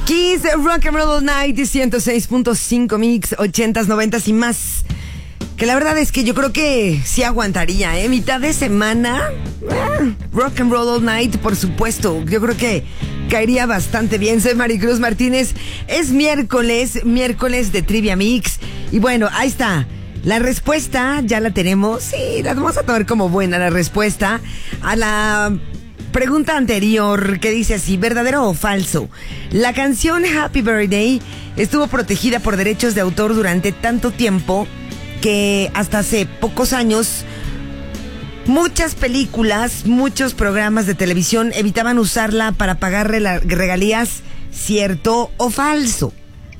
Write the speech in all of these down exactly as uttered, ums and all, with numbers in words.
Kiss Rock and Roll All Night, ciento seis punto cinco Mix, ochentas, noventas y más. Que la verdad es que yo creo que sí aguantaría, ¿eh? Mitad de semana, eh, Rock and Roll All Night, por supuesto. Yo creo que caería bastante bien. Soy Maricruz Martínez. Es miércoles, miércoles de Trivia Mix. Y bueno, ahí está. La respuesta ya la tenemos. Sí, la vamos a tomar como buena la respuesta a la pregunta anterior, que dice así: ¿verdadero o falso? La canción Happy Birthday estuvo protegida por derechos de autor durante tanto tiempo que hasta hace pocos años muchas películas, muchos programas de televisión evitaban usarla para pagar regalías. ¿Cierto o falso?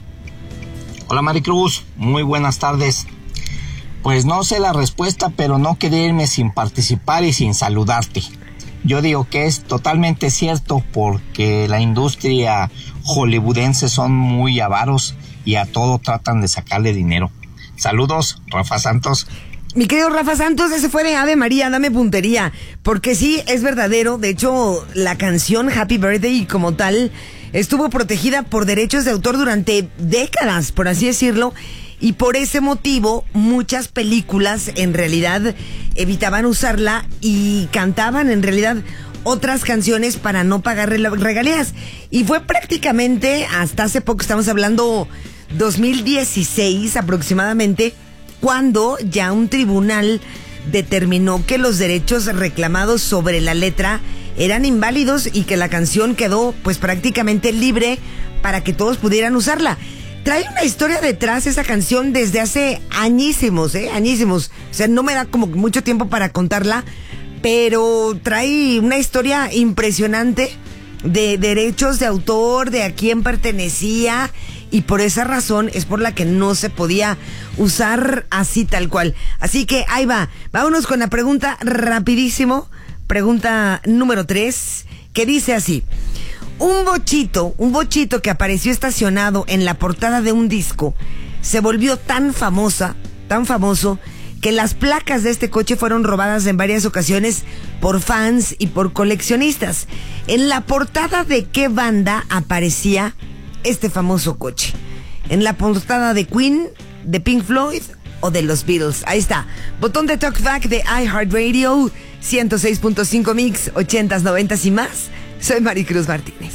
Hola Maricruz, muy buenas tardes. Pues no sé la respuesta, pero no quería irme sin participar y sin saludarte. Yo digo que es totalmente cierto, porque la industria hollywoodense son muy avaros y a todo tratan de sacarle dinero. Saludos, Rafa Santos. Mi querido Rafa Santos, ese fue de Ave María, dame puntería, porque sí, es verdadero. De hecho, la canción Happy Birthday como tal estuvo protegida por derechos de autor durante décadas, por así decirlo, y por ese motivo muchas películas en realidad evitaban usarla y cantaban en realidad otras canciones para no pagar regalías. Y fue prácticamente hasta hace poco, estamos hablando dos mil dieciséis aproximadamente, cuando ya un tribunal determinó que los derechos reclamados sobre la letra eran inválidos y que la canción quedó pues prácticamente libre para que todos pudieran usarla. Trae una historia detrás esa canción desde hace añísimos, ¿eh? Añísimos. O sea, no me da como mucho tiempo para contarla, pero trae una historia impresionante de derechos de autor, de a quién pertenecía, y por esa razón es por la que no se podía usar así tal cual. Así que ahí va, vámonos con la pregunta rapidísimo. Pregunta número tres, que dice así: un bochito, un bochito que apareció estacionado en la portada de un disco se volvió tan famosa, tan famoso, que las placas de este coche fueron robadas en varias ocasiones por fans y por coleccionistas. ¿En la portada de qué banda aparecía este famoso coche? ¿En la portada de Queen, de Pink Floyd o de los Beatles? Ahí está, botón de talkback de iHeartRadio, ciento seis punto cinco Mix, ochentas, noventas y más. Soy Maricruz Martínez.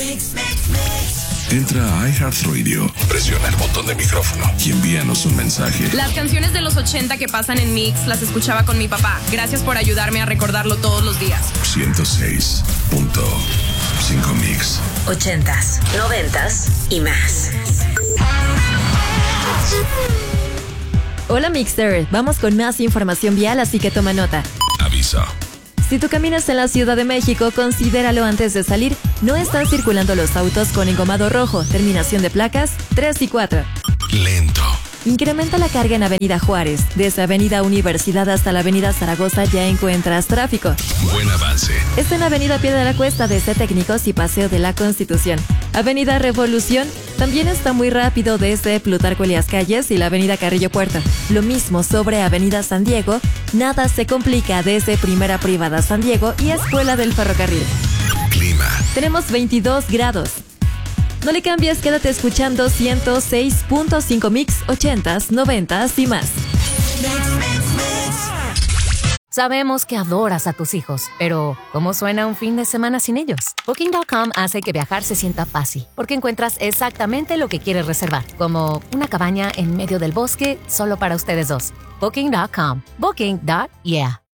Entra a iHeartRadio, presiona el botón de micrófono y envíanos un mensaje. Las canciones de los ochenta que pasan en Mix las escuchaba con mi papá. Gracias por ayudarme a recordarlo todos los días. ciento seis punto cinco Mix. Ochentas, noventas y más. Hola Mixter, vamos con más información vial, así que toma nota. Aviso. Si tú caminas en la Ciudad de México, considéralo antes de salir. No están circulando los autos con engomado rojo, terminación de placas tres y cuatro. Lento. Incrementa la carga en Avenida Juárez. Desde Avenida Universidad hasta la Avenida Zaragoza ya encuentras tráfico. Buen avance. Está en Avenida Piedra de la Cuesta desde Técnicos y Paseo de la Constitución. Avenida Revolución también está muy rápido desde Plutarco Elías Calles y la Avenida Carrillo Puerto. Lo mismo sobre Avenida San Diego. Nada se complica desde Primera Privada San Diego y Escuela del Ferrocarril. Clima. Tenemos veintidós grados. No le cambies, quédate escuchando ciento seis punto cinco Mix, ochentas, noventas y más. Sabemos que adoras a tus hijos, pero ¿cómo suena un fin de semana sin ellos? Booking punto com hace que viajar se sienta fácil, porque encuentras exactamente lo que quieres reservar, como una cabaña en medio del bosque solo para ustedes dos. Booking punto com. Booking. Yeah.